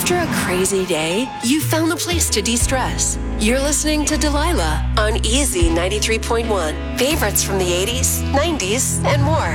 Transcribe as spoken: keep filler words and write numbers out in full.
After a crazy day, you found the place to de-stress. You're listening to Delilah on Easy ninety-three point one. Favorites from the eighties, nineties, and more.